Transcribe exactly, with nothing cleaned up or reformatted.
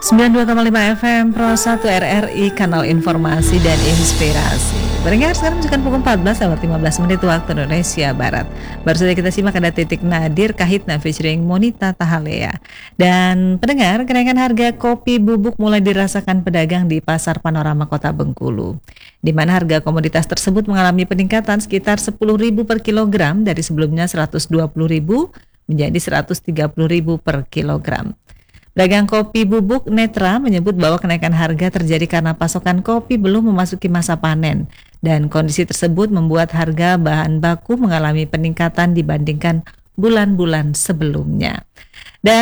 sembilan puluh dua koma lima F M Pro satu R R I, kanal informasi dan inspirasi. Pendengar, sekarang menunjukkan pukul empat belas lewat lima belas menit waktu Indonesia Barat. Baru saja kita simak ada Titik Nadir Kahitna featuring Monita Tahalea. Dan pendengar, kenaikan harga kopi bubuk mulai dirasakan pedagang di Pasar Panorama Kota Bengkulu, di mana harga komoditas tersebut mengalami peningkatan sekitar sepuluh ribu per kilogram dari sebelumnya seratus dua puluh ribu menjadi seratus tiga puluh ribu per kilogram. Pedagang kopi bubuk Netra menyebut bahwa kenaikan harga terjadi karena pasokan kopi belum memasuki masa panen, dan kondisi tersebut membuat harga bahan baku mengalami peningkatan dibandingkan bulan-bulan sebelumnya. Dan